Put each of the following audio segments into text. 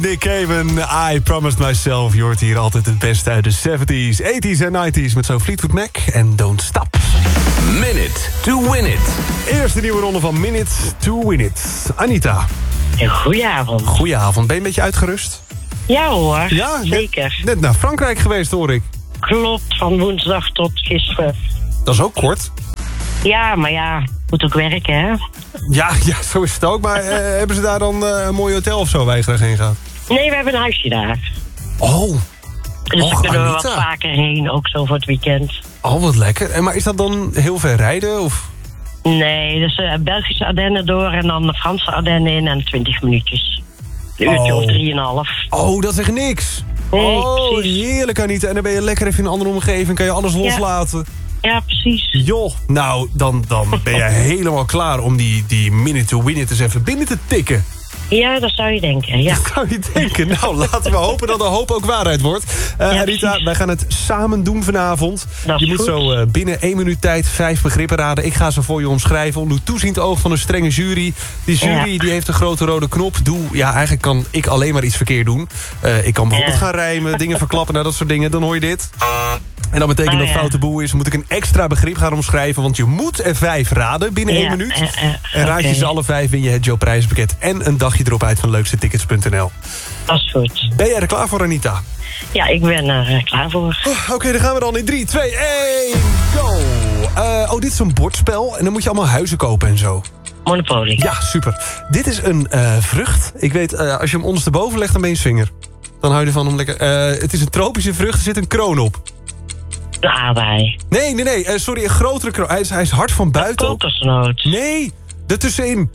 Nick Cave, I Promised Myself. Je hoort hier altijd het beste uit de 70s, 80s en 90s... met zo'n Fleetwood Mac en Don't Stop. Minute to Win It. Eerste nieuwe ronde van Minute to Win It. Anita. Goedenavond. Goedenavond. Ben je een beetje uitgerust? Ja hoor, Ja, zeker. Net naar Frankrijk geweest, hoor ik. Klopt, van woensdag tot gisteren. Dat is ook kort. Ja, maar ja, moet ook werken, hè? Ja, zo is het ook. Maar hebben ze daar dan een mooi hotel of zo waar je graag heen gaat? Nee, we hebben een huisje daar. Oh. Dus daar kunnen we Anita. wat vaker heen, ook zo voor het weekend. Oh, wat lekker. Maar is dat dan heel ver rijden? Of? Nee, dus Belgische Ardennen door en dan de Franse Ardennen in en 20 minuutjes. Een uurtje of 3,5. Oh, dat is echt niks. Nee, Oh, precies. heerlijk, Anita. En dan ben je lekker even in een andere omgeving. Kan je alles loslaten. Ja, precies. Joh, nou, dan ben jij helemaal klaar om die Minute to Win It eens even binnen te tikken. Ja, dat zou je denken, ja. Dat zou je denken. Nou, laten we hopen dat de hoop ook waarheid wordt. Anita, precies. wij gaan het samen doen vanavond. Dat is Je moet goed. zo binnen 1 minuut tijd 5 begrippen raden. Ik ga ze voor je omschrijven onder toeziend oog van een strenge jury. Die jury die heeft een grote rode knop. Eigenlijk kan ik alleen maar iets verkeerd doen. Ik kan bijvoorbeeld gaan rijmen, dingen verklappen, dat soort dingen. Dan hoor je dit. En dat betekent dat foute boel is. Moet ik een extra begrip gaan omschrijven. Want je moet er 5 raden binnen 1 minuut. En raad je ze alle 5, win je het Joe prijzenpakket. En een dagje erop uit van leukstetickets.nl. Dat is goed. Ben jij er klaar voor, Anita? Ja, ik ben er klaar voor. Oké, dan gaan we dan in 3, 2, 1, go! Dit is een bordspel en dan moet je allemaal huizen kopen en zo. Monopoly. Ja, super. Dit is een vrucht. Ik weet, als je hem ondersteboven legt, dan ben je een swinger. Dan hou je ervan om lekker... het is een tropische vrucht, er zit een kroon op. De aardbei. Nee, sorry, een grotere kroon. Hij is hard van buiten. Kokosnoot. Nee, ertussenin.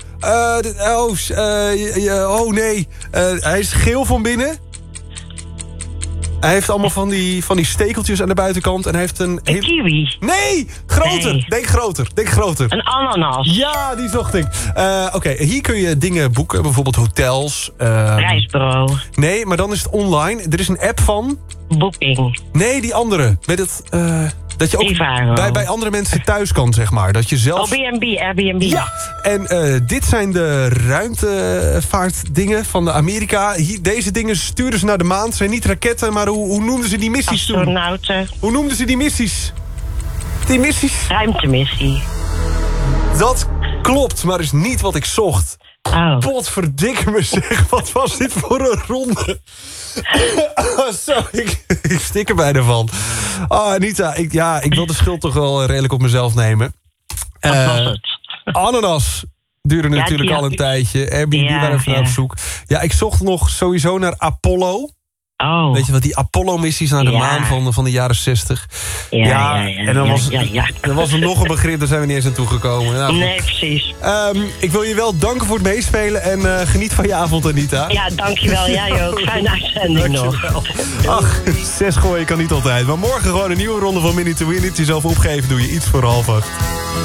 Nee. Hij is geel van binnen. Hij heeft allemaal van die stekeltjes aan de buitenkant. En hij heeft een kiwi. Nee, groter. Nee. Denk groter. Een ananas. Ja, die zocht ik. Oké, hier kun je dingen boeken. Bijvoorbeeld hotels. Reisbureau. Nee, maar dan is het online. Er is een app van... Booking. Nee, die andere. Met het... dat je ook Vivaro. bij andere mensen thuis kan, zeg maar. Dat je zelf... Airbnb. Ja, en dit zijn de ruimtevaartdingen van de Amerika. Deze dingen sturen ze naar de maan. Het zijn niet raketten, maar hoe noemden ze die missies toen? Astronauten. Hoe noemden ze die missies? Die missies? Ruimtemissie. Dat klopt, maar is niet wat ik zocht. Oh. Potverdikke me zeg, wat was dit voor een ronde? Zo, ik stik er bijna van. Oh, Anita, ik wil de schuld toch wel redelijk op mezelf nemen. Wat was het? Ananas duurde natuurlijk al een tijdje. Airbnb waren even naar op zoek. Ja, ik zocht nog sowieso naar Apollo. Oh. Weet je wat, die Apollo-missies naar de maan van de jaren 60. En dan was er nog een begrip, daar zijn we niet eens aan toegekomen. Nou, nee, precies. Ik wil je wel danken voor het meespelen en geniet van je avond, Anita. Ja, dankjewel. Jij ook. Fijne uitzending nog. Ach, 6 gooien kan niet altijd. Maar morgen gewoon een nieuwe ronde van Minute to Win It. Jezelf opgeven doe je iets voor 7:30.